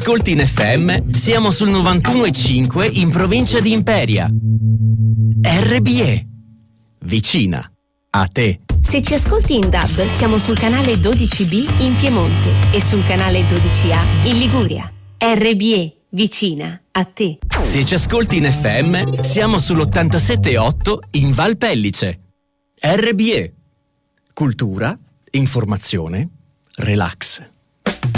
ascolti in FM, siamo sul 91,5 in provincia di Imperia. RBE, vicina a te. Se ci ascolti in DAB, siamo sul canale 12B in Piemonte e sul canale 12A in Liguria. RBE, vicina a te. Se ci ascolti in FM, siamo sull'87,8 in Val Pellice. RBE, cultura, informazione, relax.